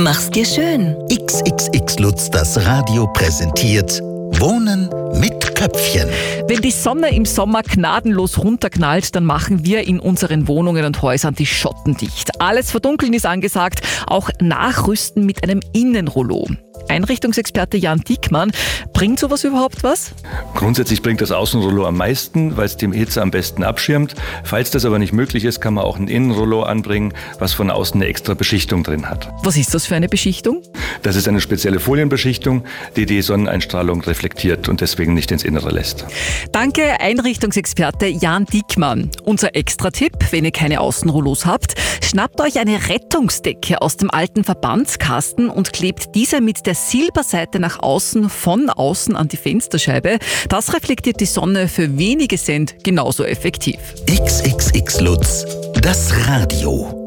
Mach's dir schön. XXX Lutz, das Radio präsentiert Wohnen mit Köpfchen. Wenn die Sonne im Sommer gnadenlos runterknallt, dann machen wir in unseren Wohnungen und Häusern die Schotten dicht. Alles verdunkeln ist angesagt, auch nachrüsten mit einem Innenrollo. Einrichtungsexperte Jan Diekmann, bringt sowas überhaupt was? Grundsätzlich bringt das Außenrollo am meisten, weil es die Hitze am besten abschirmt. Falls das aber nicht möglich ist, kann man auch ein Innenrollo anbringen, was von außen eine extra Beschichtung drin hat. Was ist das für eine Beschichtung? Das ist eine spezielle Folienbeschichtung, die die Sonneneinstrahlung reflektiert und deswegen nicht ins Innere lässt. Danke, Einrichtungsexperte Jan Diekmann. Unser Extra-Tipp, wenn ihr keine Außenrollos habt, schnappt euch eine Rettungsdecke aus dem alten Verbandskasten und klebt diese mit der Silberseite nach außen von außen an die Fensterscheibe. Das reflektiert die Sonne für wenige Cent genauso effektiv. XXX Lutz, das Radio.